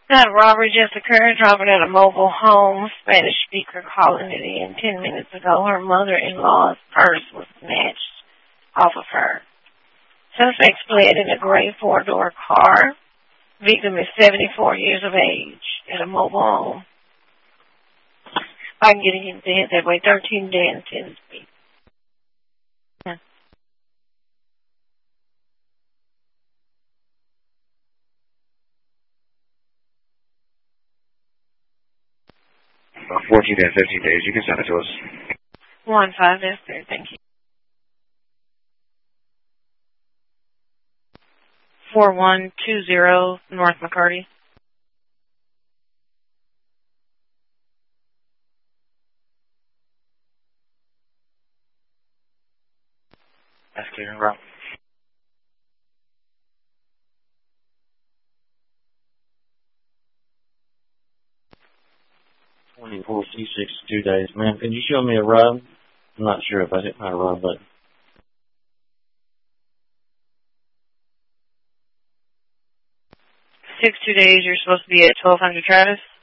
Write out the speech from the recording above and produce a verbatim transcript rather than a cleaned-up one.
That robbery just occurred, robbing at a mobile home. Spanish speaker calling it in ten minutes ago. Her mother-in-law's purse was snatched off of her. Suspect fled in a gray four-door car. Victim is seventy-four years of age at a mobile home. If I can get him to hit that way, thirteen Dan ten speed. About fourteen and fifteen days. You can send it to us. One five, that's there. Thank you. Four one two zero North McCarty. That's clear and route. twenty-four C six, two days. Man, can you show me a rub? I'm not sure if I hit my rub button. Six two days, you're supposed to be at twelve hundred Travis.